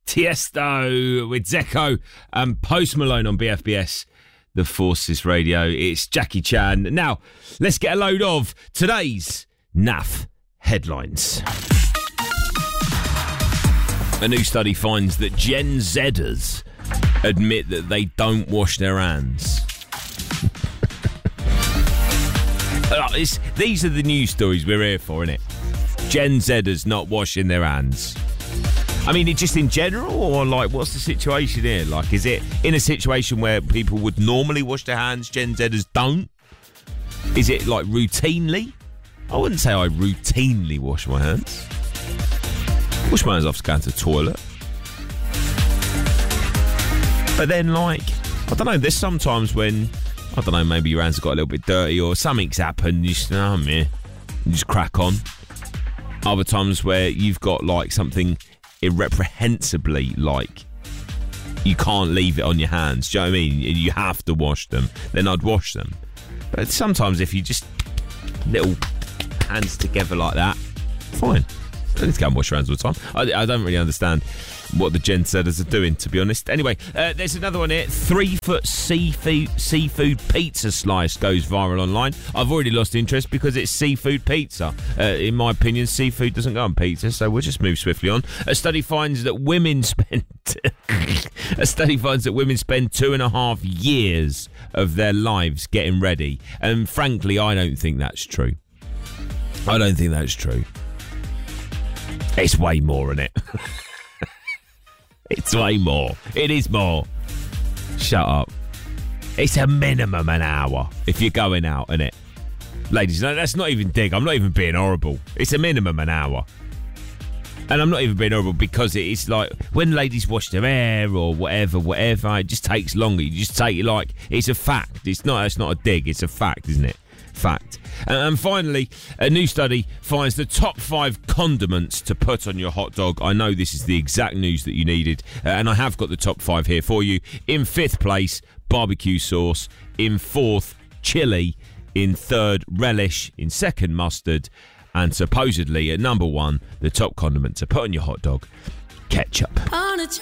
Tiesto with Zeko and Post Malone on BFBS, The Forces Radio. It's Jackie Chan. Now, let's get a load of today's NAF headlines. A new study finds that Gen Zers admit that they don't wash their hands. These are the news stories we're here for, innit? Gen Zers not washing their hands. I mean, just in general, or like, what's the situation here? Like, is it in a situation where people would normally wash their hands, Gen Zers don't? Is it like routinely? I wouldn't say I routinely wash my hands. Wash my hands after going to the toilet. But then, like, I don't know, there's sometimes when, I don't know, maybe your hands have got a little bit dirty or something's happened, you just, you just crack on. Other times where you've got, like, something irreprehensibly, like, you can't leave it on your hands, do you know what I mean? You have to wash them, then I'd wash them. But sometimes if you just little hands together like that, fine. I need to go and wash your hands all the time. I don't really understand what the Gen Zers are doing, to be honest. Anyway, there's another one here. 3-foot seafood pizza slice goes viral online. I've already lost interest because it's seafood pizza. In my opinion, seafood doesn't go on pizza, so we'll just move swiftly on. A study finds that women spend 2.5 years of their lives getting ready. And frankly, I don't think that's true. I don't think that's true. It's way more, isn't it? It's way more. It is more. Shut up. It's a minimum an hour if you're going out, isn't it? Ladies, no, that's not even dig. I'm not even being horrible. It's a minimum an hour. And I'm not even being horrible because it's like when ladies wash their hair or whatever, it just takes longer. You just take it like it's a fact. It's not a dig. It's a fact, isn't it? Fact. And finally, a new study finds the top 5 condiments to put on your hot dog. I know this is the exact news that you needed, and I have got the top 5 here for you. In 5th place, barbecue sauce. In 4th, chili. In 3rd, relish. In 2nd, mustard. And supposedly at number 1, the top condiment to put on your hot dog, ketchup.